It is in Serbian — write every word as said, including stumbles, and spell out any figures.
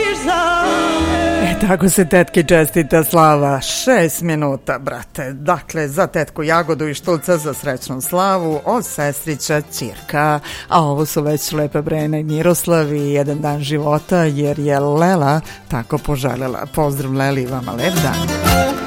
E, tako se tetki čestita slava, šest minuta, brate. Dakle, za tetku Jagodu i Štulca za srećnu slavu od sestrića Ćirka. A ovo su već Lepa Brena i Miroslav i jedan dan života, jer je Lela tako poželjela. Pozdrav Leli, vama lep dan.